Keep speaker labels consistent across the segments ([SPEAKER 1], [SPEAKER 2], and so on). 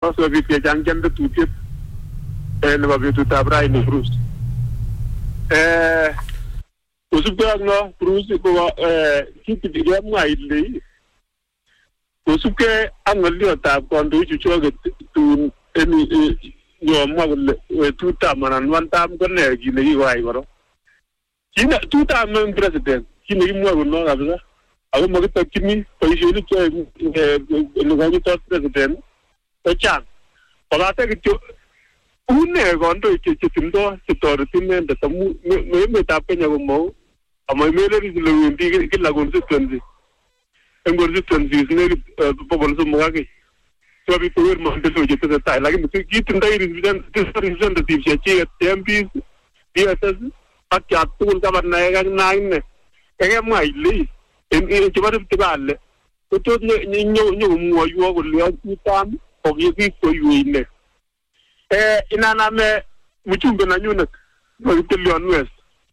[SPEAKER 1] koro so bit ke jang jang tutip nebo betutab raini Bruce usubke no Bruce ko kiti mwa ile usubke angoliotab kondo chuchoge tun eni nyomwa kole tutamanan wantam kone kile kiwai koro kina tutam president kile kimwa kono kabisa ako makitokini boisionik che nekokitot president kochang kobate kityo une kondo chetindo chetoreti inendet amu emetab Kenya komou ama emeleri kile wendi kila constituency en constituencies nekit bokol somok ak sikobit koker maendeleo chetesetai lakini kitindoi representative chechiket MPs DSS ak chatugul kabanaek ak naine kakemwa ile chebo Rift Valley kotot nyokomwoiwo kole tutam kokikoiwei ine inaname mchumbe nanyunet Makitilion West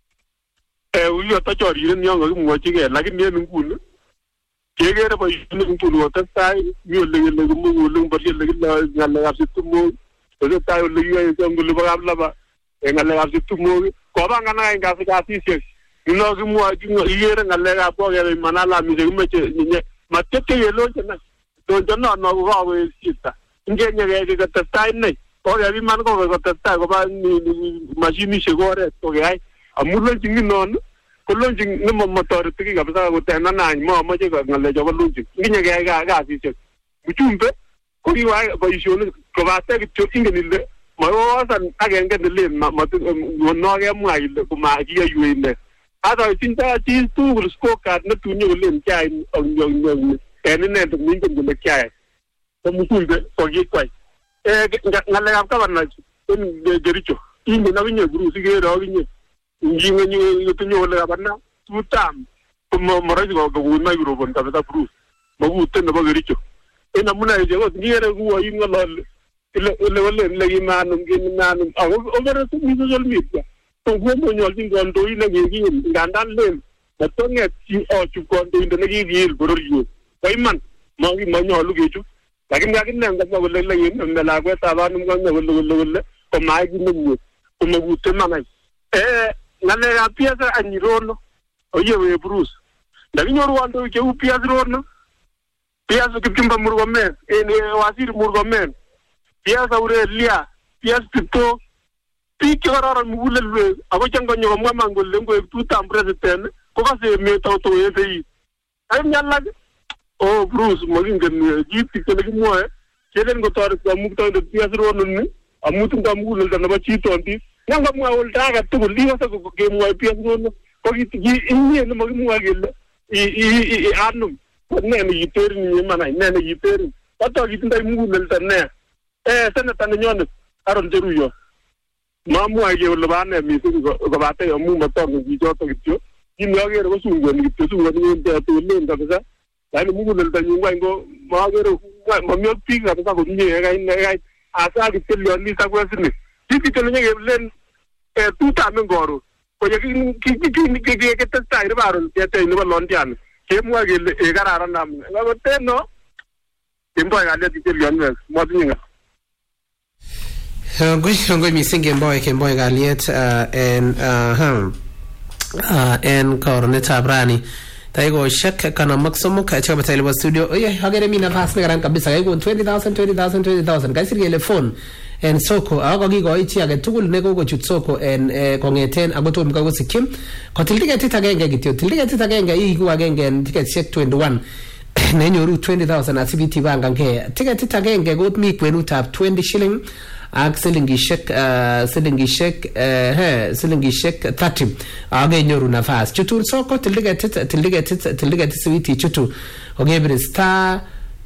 [SPEAKER 1] uyo tachoriren yon kakimwochigei lakini en nguni kekere boisionik nguni kotestai mi ole kele kimuguleng borie ole kile ng'alekab sitimok tesetai ole kiyoe kole bo kaplaba ng'alekab sitimok kobanganak kasisiek ino ikere ng'alekab kokebe manalamishe kimeche matete yelonjena donjono no kokawe sita ingenye ketestai nei kokebiman kokotestai koba mashinishek oret kokeyai amu lonjin inon kolonjin nematoreti ki kabisa kotenanany mamoche ng'alecho bo lonjin nginye keyai kasisiek mchumbe ko kiwai boisionik kobate kityo ingen ile makosan agenge nelen no kemwa ile komakiyaiwei ine hata tinda chi tugul scorecard netunye kolen kyai en inendet mingen kole kyai ko mchumbe ko kikwai ng'alekab governor en Kericho ingen akinye Bruce ikere akinye ngingenye yotinye ole kabana tutam komaraji kokun microphone kabisa Bruce makuten nebo Kericho en amune je ko ngere kuwa ingolol ile kimanum kimanum ako over social media to gomo nyolchin kondoin nekikiil ngandan len matonget chi ochub kondoindet nekikiil bororiet ko iman manyolu kechub lakini kakinenga kole le lakwetab anum kole komai kinemye komekute manai ng'alekab piasa anyirono oyewe Bruce ndakinyoru kandoik cheu Pias Rono Pias Kipchumba Murkomen waziri Murkomen Pias Aurelia Pias Tito biik chekororon mugulelwek ako changonyo komwa man kole ngoek tutam president kokase emet autoweseit anyalak Bruce makingen kiit kityo nekimwoe kelen kotoret kamuktoindet Pias Rono ni amu tindoi muguleldo nebo chitondit nyangamwa olda age tugul ikose kemwoe Pias Rono ko inye nemakimwoe kele anum ne nekiterin imanai ne nekiterin koto kitindoi muguleldo ne seneta nenyonet Aaron Cheruiyot mamwoe kele bane mising kobate amu matongen chichoto kityo kineakere ko sungoni kityo sungoni tolen kabisa lakini muguleldo nyu ngwany ko makere mami ak biik kabisa komie yekai asa Kitilion Lisa Kwesini kityo nyekelen tutam ngoro koye kitestai baron ketei nebo Londiani kemwoe kele kararan namne ngoteno kemboi kalet Kitilion West motinye
[SPEAKER 2] ngoi mising kemboi kalet en koronetab rani taigo shek kana maksomok chaba tele studio oye hagere mina nafas nekaran kabisa kaigo 20,000 kaisir kele phone en soko ako kikoi chi age tugul ne kokochut soko en kongeten agotom kakosikyi kotil tiketit agenge kityo til tiketit agenge iku agenge en tiketishek 21 nenyoru 20,000 asibiti bangange tiketit agenge kot mi kwenutab 20 shilling ak silingishek 30 age nyoru nafas chutur soko til tiketit sibiti chutu ogebri star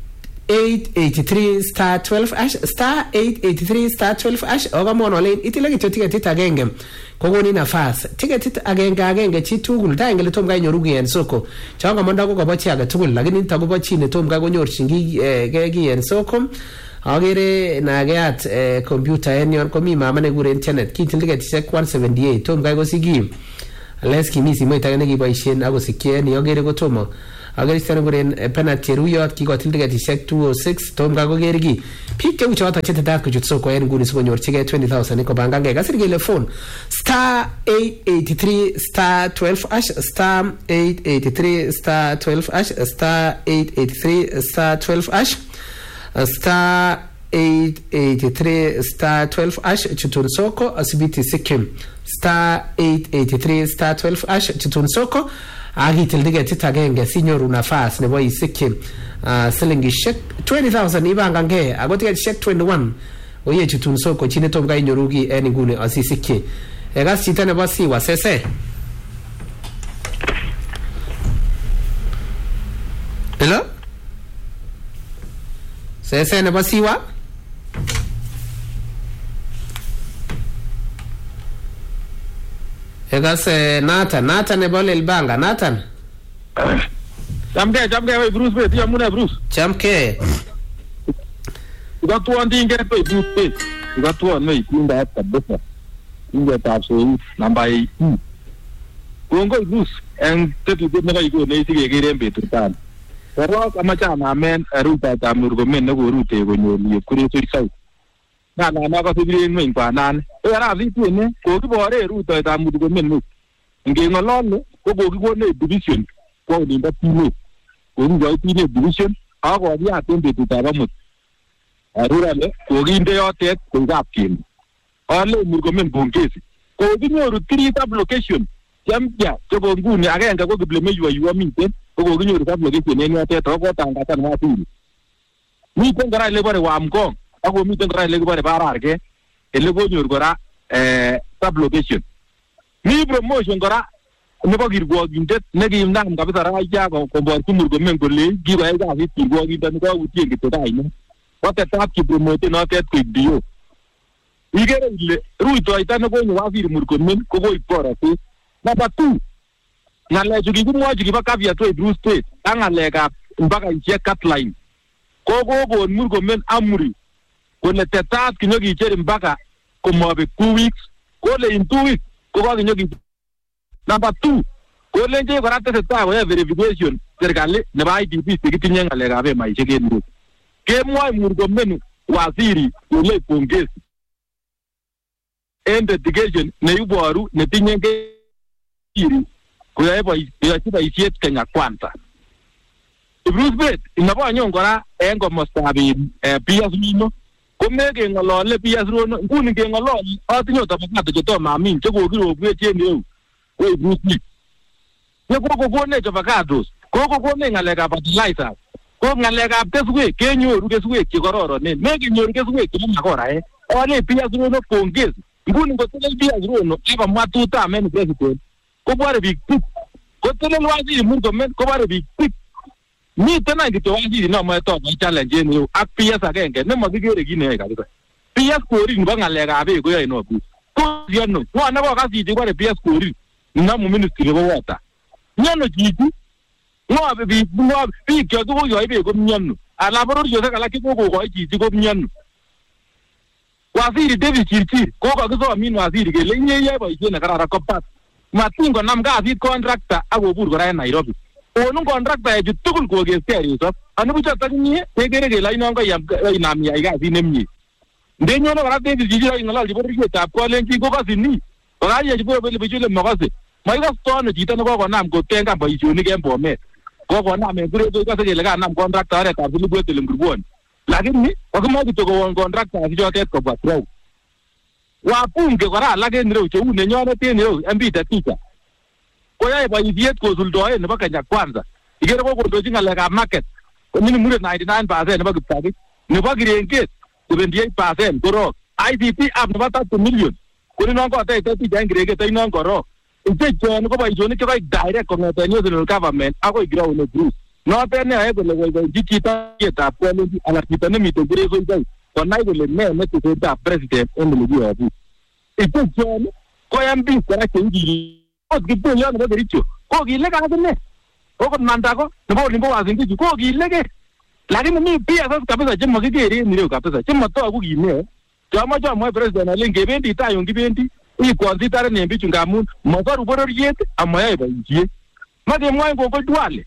[SPEAKER 2] 883 star 12 ash star 883 star 12 ash ogamon online itile kityo tiketit agenge kokoni nafas tiketit agenge chi tugul taengele tom kai nyoru en soko changa monda ko kobo chi age tugul lakini takobo chi ne tom kai konyorchin gi en soko agere nageat computer en yon komi mama ne gure internet kitil tiketishek 178 tom kai kosigi les kimi simoit age ne kiboisien akosikien yogere kotomo Agerister nguren penalty ruyot kikotil tiketishek 206 tom kakokergi. Piik cheu choto chetetat kochut soko en nguni sikonyorchigei 20,000 kopangange. Kasir kele phone star 883 star 12 hash star 883 star 12 hash star 883 star 12 hash star 883 star 12 hash chutun soko asibiti sikim star 883 star 12 hash chutun soko agitil tiketit agenge sinyoru nafas nebo isikim silingishek 20,000 ibangange ako tiketishek 21 oye chutun soko chine tom kainyoru ki en nguni asisikyi egas chito nebo siwa sese. Hello sese nebo siwa. Egas Nathan nebo Lelbanga. Nathan
[SPEAKER 3] Chamke we Bruce Base ya muna Bruce
[SPEAKER 2] chamke
[SPEAKER 3] ugatuwa ndinge we Bruce Base ugatuwa no ikunda hata besa inge tapso namba 8 Gongo Bruce en tetu dena iko ne sige gere mbetu tan Pero kama chama men ruta ta murgomen ne go rute go nyoli kuri so isau na ka sibiri ngin pa nan era vitu ne ko ki bore ruta ta murgomen no nge ngololo ko go ki go ne division ko ni ba pino ko ni ga pino division ago ya tembe tu ta ba mut arura le ko gi inde yotet ko gapkin ale murgomen bongesi ko gi nyoru 3 tab location Jambia ko nguni agenda ko gibleme yuwa miten ko ginyoru tab location ne yotet ko tanga tan ma tuli ni ko ngara le bare wa mko ako miten ngara le bare bararge ele go nyoru gora tab location ni promotion gora ne ba girgo gindet ne gi ndam kabisa ra ja ko bor ku murgomen ko le gi ba ga fi girgo gindet ko uti ngi to dai ne wata tab ki promote no tet ko dio igere ile ruito itana ko ni wa fi murgomen ko go ipora ti Number 2, ngale jugi kumwaji kiba kavya to Bruce State, angalega mpaka nje cut line. Kogo murgomen amuri. Kone tetat kinyogi chere mpaka kumabe 2 weeks. Kole in 2 weeks, kogo kinyogi. Number 2, kole nje karate seta kwa verification serikali neba IDP sikitinye ngalega abe maisha kenu. Kemwa murgomen waziri ule pongezi. Investigation ne yuboru ne tinye kuyaiba yachiba isiet Kenya kwanza. Bruce Bate inaba nyongora engo mostabi PS mino komege ngolole PS rono nguni ke ngolole atinyo tabakata joto mamin chego giro bwete neu we Bruce Bate ye ko ne tabakatos ko ne ngalega fertilizer ko ngalega keswe kenyoru keswe kikororo ne mege nyoru keswe kimakora ole PS rono pongezi nguni ngotele PS rono aba matuta men president ko bare big pit ko tele wazi murgomen ko bare big pit ni tena ngito wazi na ma to challenge ni ak PS agenge ne magigere gine kabisa PS kori ni bangalega abe ko ino ku ko yono wa na ba kasi di bare PS kori na mu ministry go wata nyono jiji no abe bi kyo go yo ibe ko nyono ala baro yo saka la ki ko jiji ko nyono waziri David Chirchir ko ka zo min waziri ke lenye ye ba ije na karara ko pat matingo nam gazi contractor agobur gora Nairobi onu contractor e jutukul ko ge seri so anu bucha tani tegere ge lai nonga yam inami ya gazi nemni ndenyo no garate ji ji ngala ji bori ta ko lenji ko kasi ni ora ye ji bo be bijule magase mai ga stone ji tan ko nam ko tenga ba ijuni ge mbome ko nam e gure ko kasi le ga nam contractor re ta bulu go telem grubon lakini wakuma ji to ko contractor ji jotet ko ba pro wapunge kora lage ndiro che une nyone teniro ambita tika koya ba idiet ko zuldoe ne baka nya kwanza igere ko ndo jinga lega market ni mure 99% ne baka pagi ne baka renke 78% koro IDP ab ne bata 2 million ko ni nongo ata ita tika ngirege tai nongo ro ite jon ko ba ijoni ke ba direct ko ne national government ako igira one group no tene ay ko le jikita yeta ko le ala kita ne mito gure so dai ko nai ko le ne ko ta president on le dio abu ito jon ko yambi ko ra kengi ko gitu yo no dericho ko gile ka ne ko manda ko no limbo wazingi ko gile ke lakini mimi pia sasa kabisa chema kigeri nilio kabisa chema to aku gine chama president alenge bendi tayo ngibendi i kwanzitare ne mbichu ngamun mazaru bororiet amaya ba injie made mwa ngo ko dwale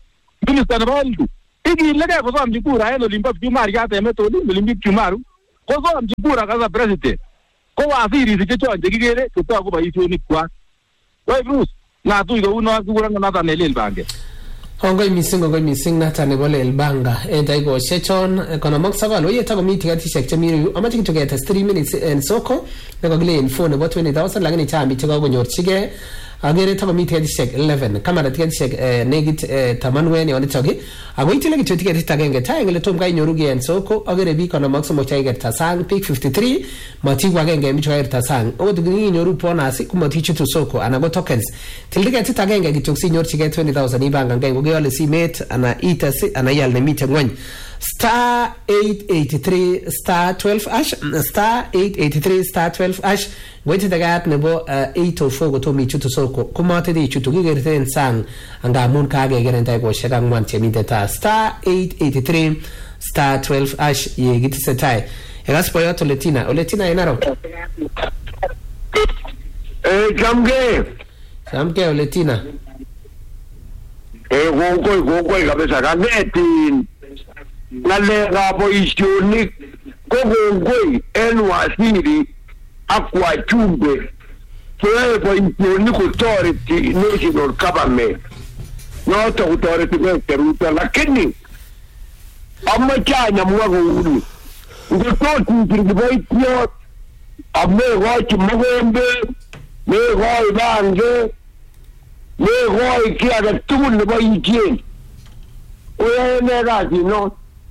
[SPEAKER 3] minister nebo health ikilegei kosomchi kura en olimbo Pchumariat emet olimbo Pchumaru kosomchi kura kasa president ko wazirisiek chechon chekikere chetoku boisionikwak. Woi Bruce natuch kouno kikuron Nathan Elel Bange.
[SPEAKER 2] Kongoi mising Nathan nebo Elel Banga en taikosiek chon 59 oye takomi tiketisiek chemi yu amache kityo ketes 3 minutes en soko nekokile en phone nebo 20,000 lakini chami chekakonyorchigei agere takomi tiketisiek 11 kamera tiketisiek negit 10 yon itoki ako itile kityo tiketit agenge tai ngele tom kainyoruge en soko agere biik 53 chaikerta sang biik 53 matiku agenge bichu kakerta sang okot kinyoru bonus komatichutu soko ana ko tokens til tiketit agenge kityo sinyorchigei 20,000 ibanga ngei kokeole simet ana ites ana ial nemite ngwony star 883 star 12 hash star 883 star 12 hash ngoite tagat nebo 804 kotomo ichutu soko komotete ichutu kikerten sang angamun kakekeren taikosiek ang'wan chemite ta star 883 star 12 hash yekitesetai ekas boyot Oletina enaro chamgei Oletina
[SPEAKER 1] kongoi kabisa kanetin ngalekab boisionik ko kongoi en waziri ak wajumbe cheyoe boisionik kotoreti national government noto kotoreti Ruto, lakini amache anyamwa kouni ngototitir kiboitiot amekochi Magombe mekoi Bange mekoi ki age tugul neboisien oyae ne kasinot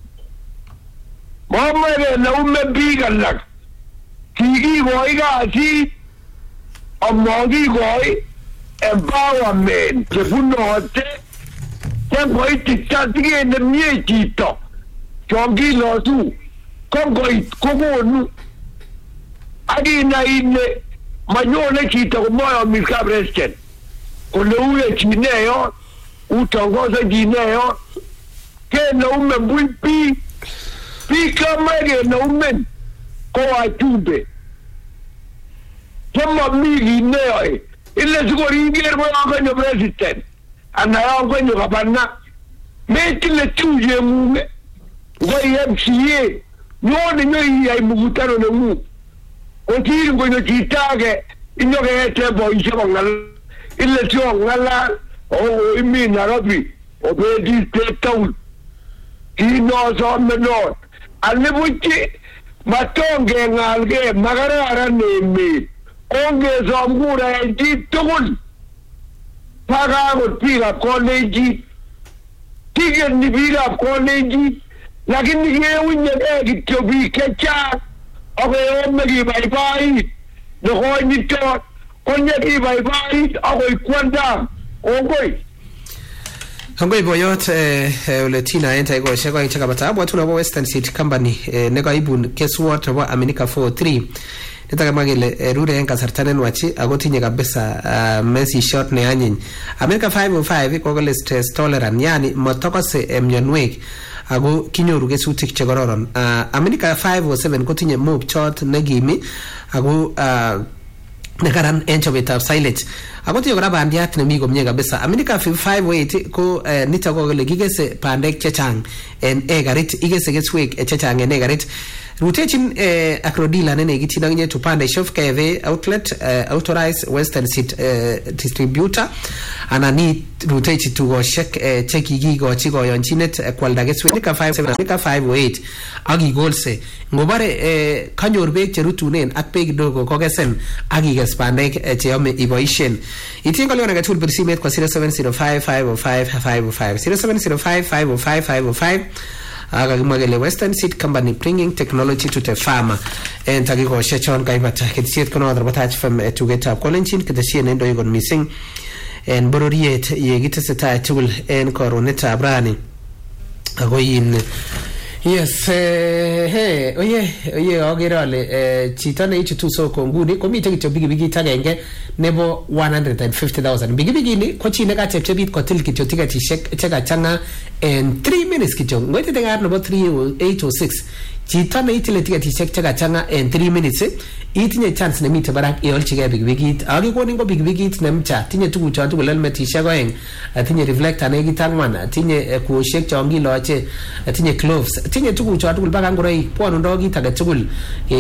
[SPEAKER 1] mamere naume biik alak kikikoi kasit amakikoi empowerment chebunote chengoitita tikene mie chito chon kilosu kongoit kokonu akinai ile manyone chito komoyomis ka president kole uye chineyon utongoze chineyon kenaume mbui biik kama kenaumen ko wajumbe chemami kit neyoe ile sikoriker ko yon konyo president ana yon konyo gavana metile tuyeng'ung ngoi MCA nyone nyoiyai mkutano neng'ung kosir ngonyo chito age inyokete boisiek kong'alal ile siong'alal imi Nairobi obedi State Town kinosome not anibuchi matongeng'alge makararan emet ongesom kura en chi tugul pakakot biikab kolejit tikeni biikab kolejit lakini keunyegei kityo biik chechang akeyome kibaibait nekonyitot konye kibaibait akoi kwandam
[SPEAKER 2] Kongoi boyot Oletina en taikosiek oeng chekabata abwatu nebo Western City Company nekaibun keswot nebo Aminika 43 nitakamwa kele rure en kasarta nenwach ako tinye kabisa mesishot neanyiny. America 505 kokole stress tolerant yani matokose mionwek ako kinyoru kesutik chekororon. America 507 kotinye mobchot nekimi ako nekaran en chobetab silage ako tiyo kora bandiat nemi komie kabisa. America 508 ko nito ko kole kikese bandek chechang en ekarit ikese keswek chechang en ekarit rutechin akrodila nenekityin akinye tupande shof KV outlet authorized Western Seed distributor anani rutechi tugoshek chekikikochi koyonchinet kwalda keswek America 508 akigolse ngobare kanyor beek cherutunen ak beek kidogo kokesen akikes bandek cheyome iboisien. Itien kolyon agetugul bir simet kwa 0705-505-505 0705-505-505 akakimwa kele Western Seed Company bringing technology to the farmer en takikosiek chon kaibata ketisiet konoto batach fm tugetab kolenjin ketesien endo ikon missing en bororiet yekitesetai tugul en koronetab rani ako yin yes oye agere ale chito neichutu soko nguni komite kityo pikipikit agenge nebo 150,000 pikipikini ko chi nekatepche bit kotil kityo tiketisiek chekachanga en 3 minutes kityo ngoite tengar nebo 3806 chito ne itile tiketishek chekachanga en 3 minutes itinye chance nemite barak iolchigei pikipikit akikonin ko pikipikit nemcha tinye tuguchon tugul helmetishek oeng tinye reflector nekit 4 tinye kwoshek chon kiloche tinye gloves tinye tuguchon tugul baka ngoroik bwonundo kit age tugul